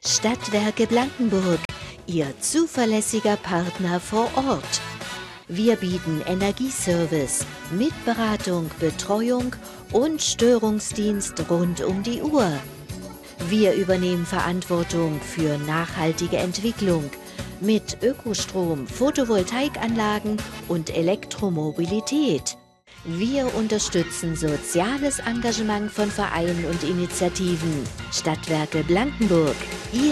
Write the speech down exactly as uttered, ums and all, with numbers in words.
Stadtwerke Blankenburg, Ihr zuverlässiger Partner vor Ort. Wir bieten Energieservice mit Beratung, Betreuung und Störungsdienst rund um die Uhr. Wir übernehmen Verantwortung für nachhaltige Entwicklung mit Ökostrom, Photovoltaikanlagen und Elektromobilität. Wir unterstützen soziales Engagement von Vereinen und Initiativen. Stadtwerke Blankenburg, Ihr